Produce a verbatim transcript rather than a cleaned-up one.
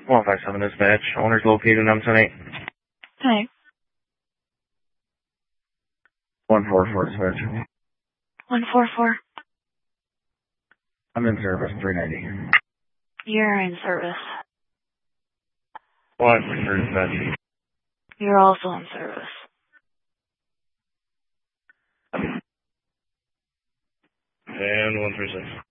one five seven dispatch. Owner's located on M eight. Hi. one four four dispatch. one four four. I'm in service, three ninety. You're in service. one for sure dispatch. You're also in service. And one three six.